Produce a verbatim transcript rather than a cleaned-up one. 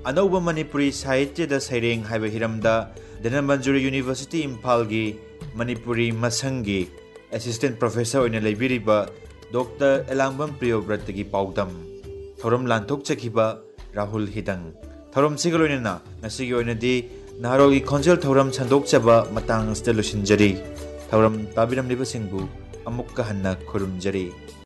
अनौब मणिपुरी साहित्य सैरेंग हाइबा हिरमदा धनमंजुरी यूनिवर्सिटी इम्फाल की Manipuri मसंगी assistant professor ओइना लेबिरिबा doctor Elangbam Priyovrat की पाउदम थौरम लांथोकचखिबा राहुल हिदंग थौरम सिगलोइना नसिगी ओइनादि नारोगी खोंजेल थौरम संदोकचबा मतंग स्टे लुसिनजरी थौरम ताबिरमलिबसिंगबु अमुक्का हन्ना खुरुमजरी।